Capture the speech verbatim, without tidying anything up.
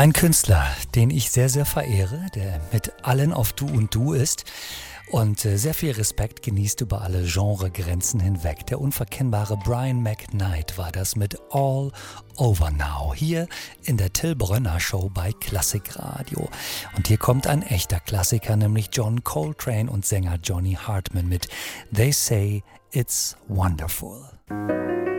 Ein Künstler, den ich sehr, sehr verehre, der mit allen auf Du und Du ist und äh, sehr viel Respekt genießt über alle Genregrenzen hinweg. Der unverkennbare Brian McKnight war das mit All Over Now, hier in der Till Brönner Show bei Klassikradio. Und hier kommt ein echter Klassiker, nämlich John Coltrane und Sänger Johnny Hartman mit They Say It's Wonderful.